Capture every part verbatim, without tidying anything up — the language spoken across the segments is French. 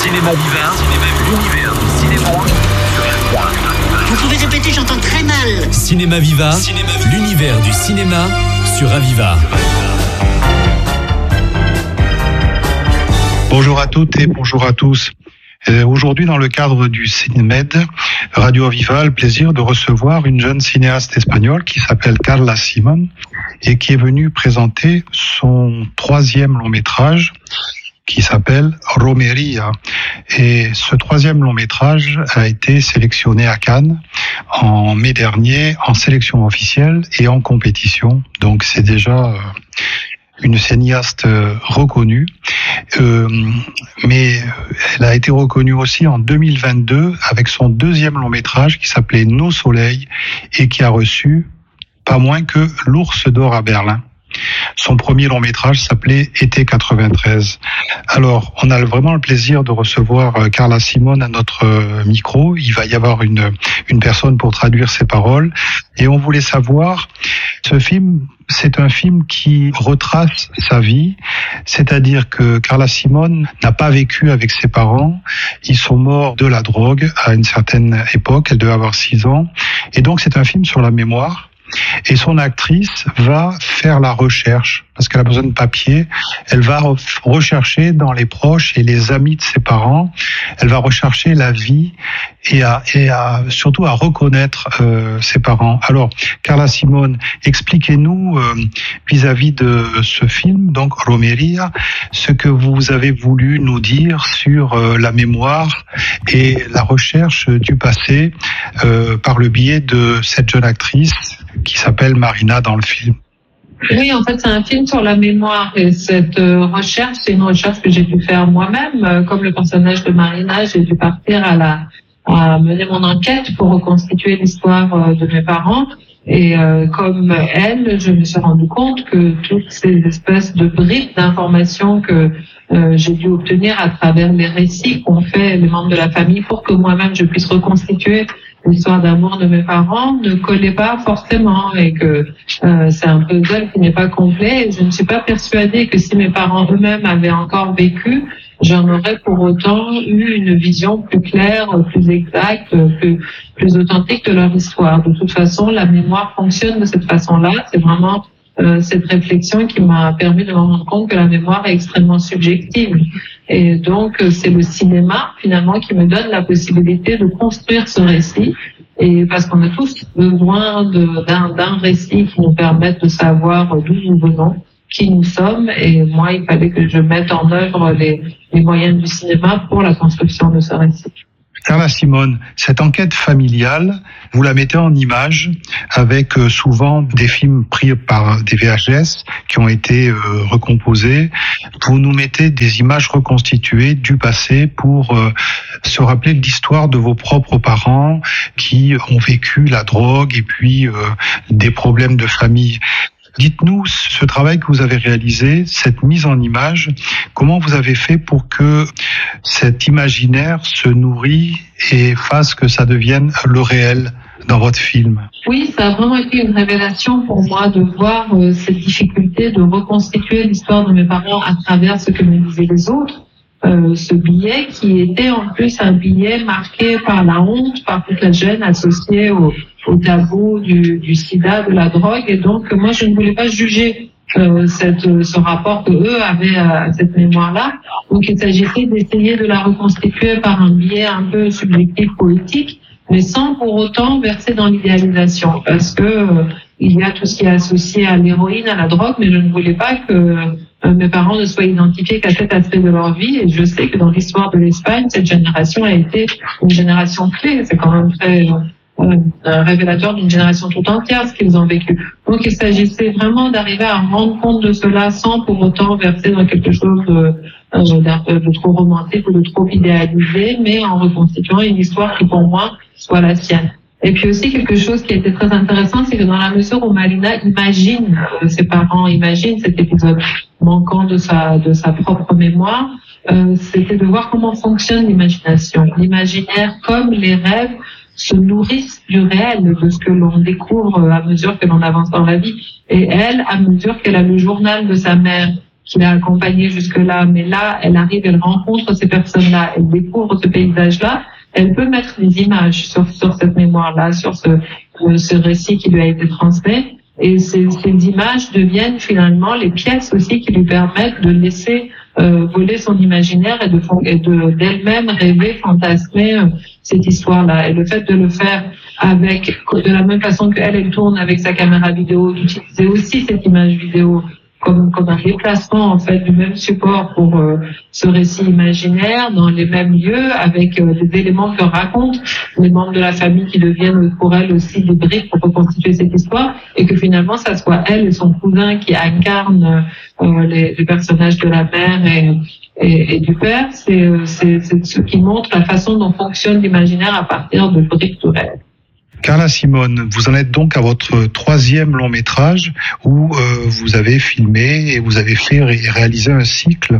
Cinéma Viva, l'univers du cinéma. Vous pouvez répéter, j'entends très mal. Cinéma Viva, Cinéma Viva. L'univers du cinéma sur Aviva. Bonjour à toutes et bonjour à tous. Euh, aujourd'hui, dans le cadre du Cinémed, Radio Aviva a le plaisir de recevoir une jeune cinéaste espagnole qui s'appelle Carla Simón et qui est venue présenter son troisième long métrage qui s'appelle Romería. Et ce troisième long métrage a été sélectionné à Cannes en mai dernier en sélection officielle et en compétition. Donc c'est déjà euh, une cinéaste euh, reconnue. Euh, mais elle a été reconnue aussi en deux mille vingt-deux avec son deuxième long métrage qui s'appelait Nos Soleils et qui a reçu pas moins que l'Ours d'Or à Berlin. Son premier long métrage s'appelait Été quatre-vingt-treize. Alors, on a vraiment le plaisir de recevoir Carla Simón à notre micro. Il va y avoir une, une personne pour traduire ses paroles. Et on voulait savoir, ce film, c'est un film qui retrace sa vie. C'est-à-dire que Carla Simón n'a pas vécu avec ses parents. Ils sont morts de la drogue à une certaine époque. Elle devait avoir six ans. Et donc, c'est un film sur la mémoire. Et son actrice va faire la recherche, parce qu'elle a besoin de papier. Elle va rechercher dans les proches et les amis de ses parents. Elle va rechercher la vie et, à, et à, surtout à reconnaître euh, ses parents. Alors, Carla Simón, expliquez-nous euh, vis-à-vis de ce film, donc Romería, ce que vous avez voulu nous dire sur euh, la mémoire et la recherche du passé euh, par le biais de cette jeune actrice qui s'appelle Marina dans le film. Oui, en fait, c'est un film sur la mémoire et cette euh, recherche, c'est une recherche que j'ai dû faire moi-même. Euh, comme le personnage de Marina, j'ai dû partir à la à mener mon enquête pour reconstituer l'histoire euh, de mes parents. Et euh, comme elle, je me suis rendu compte que toutes ces espèces de bribes d'informations que euh, j'ai dû obtenir à travers les récits qu'ont fait les membres de la famille pour que moi-même je puisse reconstituer l'histoire d'amour de mes parents ne collait pas forcément et que euh, c'est un puzzle qui n'est pas complet. Et je ne suis pas persuadée que si mes parents eux-mêmes avaient encore vécu, j'en aurais pour autant eu une vision plus claire, plus exacte, plus, plus authentique de leur histoire. De toute façon, la mémoire fonctionne de cette façon-là. C'est vraiment euh, cette réflexion qui m'a permis de me rendre compte que la mémoire est extrêmement subjective. Et donc, c'est le cinéma, finalement, qui me donne la possibilité de construire ce récit. Et parce qu'on a tous besoin de, d'un, d'un récit qui nous permette de savoir d'où nous venons, qui nous sommes. Et moi, il fallait que je mette en œuvre les, les moyens du cinéma pour la construction de ce récit. Carla Simón, cette enquête familiale, vous la mettez en image avec souvent des films pris par des V H S qui ont été euh, recomposés. Vous nous mettez des images reconstituées du passé pour euh, se rappeler de l'histoire de vos propres parents qui ont vécu la drogue et puis euh, des problèmes de famille. Dites-nous ce travail que vous avez réalisé, cette mise en image, comment vous avez fait pour que cet imaginaire se nourrit et fasse que ça devienne le réel dans votre film? Oui, ça a vraiment été une révélation pour moi de voir euh, cette difficulté de reconstituer l'histoire de mes parents à travers ce que me disaient les autres. Euh, ce billet qui était en plus un billet marqué par la honte, par toute la gêne associée au, au tabou du, du sida, de la drogue. Et donc, moi, je ne voulais pas juger euh, cette, ce rapport que eux avaient à cette mémoire-là. Donc, il s'agissait d'essayer de la reconstituer par un biais un peu subjectif, poétique, mais sans pour autant verser dans l'idéalisation. Parce que euh, il y a tout ce qui est associé à l'héroïne, à la drogue, mais je ne voulais pas que euh, mes parents ne soient identifiés qu'à cet aspect de leur vie. Et je sais que dans l'histoire de l'Espagne, cette génération a été une génération clé. C'est quand même très euh, révélateur d'une génération tout entière, ce qu'ils ont vécu. Donc il s'agissait vraiment d'arriver à rendre compte de cela sans pour autant verser dans quelque chose de, euh, d'un peu de trop romantique ou de trop idéalisé, mais en reconstituant une histoire qui pour moi soit la sienne. Et puis aussi quelque chose qui était très intéressant, c'est que dans la mesure où Marina imagine, euh, ses parents imaginent cet épisode manquant de sa de sa propre mémoire, euh, c'était de voir comment fonctionne l'imagination. L'imaginaire, comme les rêves, se nourrissent du réel, de ce que l'on découvre à mesure que l'on avance dans la vie. Et elle, à mesure qu'elle a le journal de sa mère qui l'a accompagnée jusque-là. Mais là, elle arrive, elle rencontre ces personnes-là, elle découvre ce paysage-là. Elle peut mettre des images sur, sur cette mémoire-là, sur ce, ce récit qui lui a été transmis. Et ces, ces images deviennent finalement les pièces aussi qui lui permettent de laisser euh, voler son imaginaire et de, et de d'elle-même rêver, fantasmer euh, cette histoire-là. Et le fait de le faire avec, de la même façon qu'elle, elle tourne avec sa caméra vidéo, d'utiliser aussi cette image vidéo comme, comme un déplacement en fait du même support pour euh, ce récit imaginaire dans les mêmes lieux avec euh, des éléments que racontent les membres de la famille qui deviennent pour elle aussi des briques pour reconstituer cette histoire et que finalement ça soit elle et son cousin qui incarnent euh, les, les personnages de la mère et, et, et du père. C'est, c'est, c'est ce qui montre la façon dont fonctionne l'imaginaire à partir de briques de rêve. Carla Simone, vous en êtes donc à votre troisième long métrage où euh, vous avez filmé et vous avez fait ré- réaliser un cycle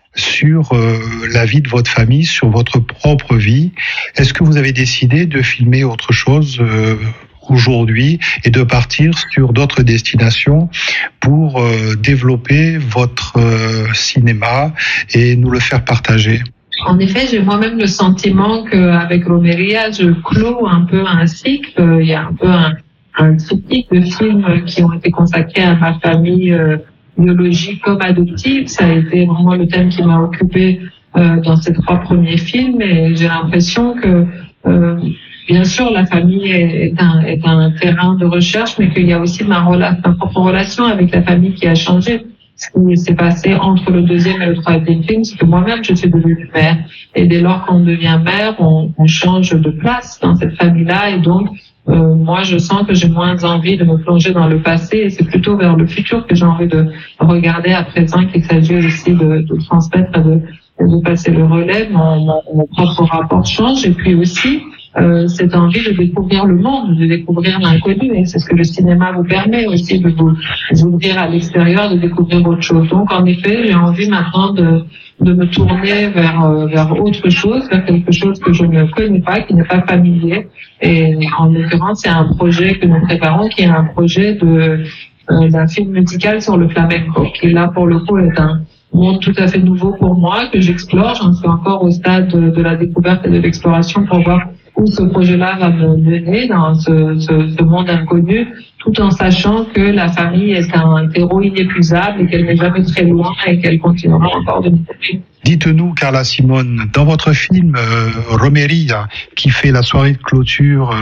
sur euh, la vie de votre famille, sur votre propre vie. Est-ce que vous avez décidé de filmer autre chose euh, aujourd'hui et de partir sur d'autres destinations pour euh, développer votre euh, cinéma et nous le faire partager ? En effet, j'ai moi-même le sentiment qu'avec Romeria, je clôt un peu un cycle. Il y a un peu un, un triptyque de films qui ont été consacrés à ma famille euh, biologique comme adoptive. Ça a été vraiment le thème qui m'a occupée euh, dans ces trois premiers films. Et j'ai l'impression que, euh, bien sûr, la famille est, est, un, est un terrain de recherche, mais qu'il y a aussi ma, rela- ma propre relation avec la famille qui a changé. Ce qui s'est passé entre le deuxième et le troisième film, c'est que moi-même, je suis devenue mère. Et dès lors qu'on devient mère, on, on change de place dans cette famille-là. Et donc, euh, moi, je sens que j'ai moins envie de me plonger dans le passé. Et c'est plutôt vers le futur que j'ai envie de regarder à présent, qu'il s'agit aussi de, de transmettre et de, de passer le relais. Mon, mon, mon propre rapport change. Et puis aussi, Euh, cette envie de découvrir le monde, de découvrir l'inconnu, et c'est ce que le cinéma vous permet aussi, de vous ouvrir à l'extérieur, de découvrir autre chose. Donc en effet, j'ai envie maintenant de, de me tourner vers, euh, vers autre chose, vers quelque chose que je ne connais pas, qui n'est pas familier. Et en l'occurrence, c'est un projet que nous préparons, qui est un projet de euh, d'un film musical sur le flamenco, qui là pour le coup est un monde tout à fait nouveau pour moi, que j'explore. J'en suis encore au stade de, de la découverte et de l'exploration pour voir où ce projet-là va me mener dans ce, ce, ce monde inconnu, tout en sachant que la famille est un terreau inépuisable et qu'elle n'est jamais très loin et qu'elle continuera encore de nous aider. Dites-nous, Carla Simone, dans votre film euh, Romeria, qui fait la soirée de clôture euh,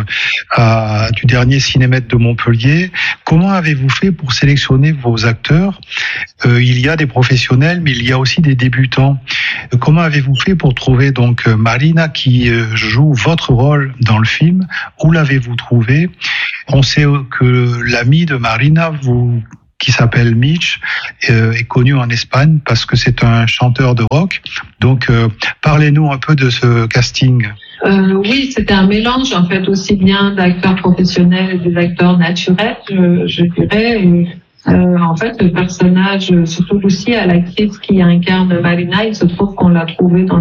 à, du dernier Cinémètre de Montpellier, comment avez-vous fait pour sélectionner vos acteurs ? euh, Il y a des professionnels, mais il y a aussi des débutants. Euh, comment avez-vous fait pour trouver donc Marina qui euh, joue votre rôle dans le film ? Où l'avez-vous trouvé ? On sait que l'ami de Marina, vous qui s'appelle Mitch, euh, est connu en Espagne parce que c'est un chanteur de rock. Donc, euh, parlez-nous un peu de ce casting. Euh, oui, c'était un mélange, en fait, aussi bien d'acteurs professionnels et des acteurs naturels, je, je dirais. Et, euh, en fait, le personnage, surtout Lucie, à l'actrice qui incarne Marina, il se trouve qu'on l'a trouvé dans